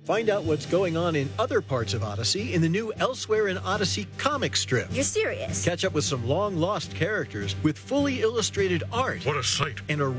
Find out what's going on in other parts of Odyssey in the new Elsewhere in Odyssey comic strip. You're serious? Catch up with some long-lost characters with fully illustrated art. What a sight. And a